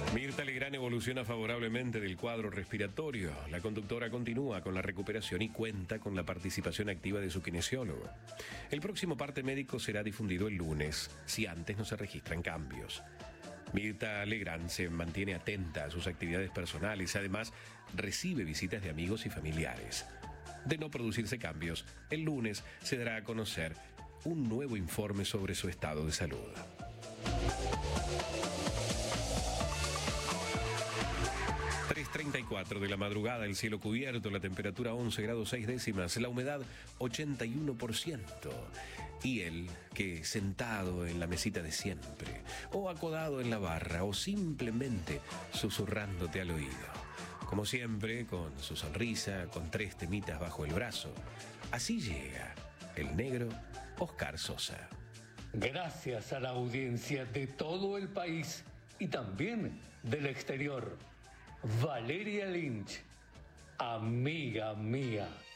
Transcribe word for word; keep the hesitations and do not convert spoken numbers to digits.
Mirta Legrand evoluciona favorablemente del cuadro respiratorio. La conductora continúa con la recuperación y cuenta con la participación activa de su kinesiólogo. El próximo parte médico será difundido el lunes, si antes no se registran cambios. Mirta Legrand se mantiene atenta a sus actividades personales, además recibe visitas de amigos y familiares. De no producirse cambios, el lunes se dará a conocer un nuevo informe sobre su estado de salud. tres treinta y cuatro de la madrugada, el cielo cubierto, la temperatura once grados seis décimas, la humedad ochenta y uno por ciento. Y él, que sentado en la mesita de siempre, o acodado en la barra, o simplemente susurrándote al oído. Como siempre, con su sonrisa, con tres temitas bajo el brazo. Así llega el negro Oscar Sosa. Gracias a la audiencia de todo el país y también del exterior. Valeria Lynch, amiga mía.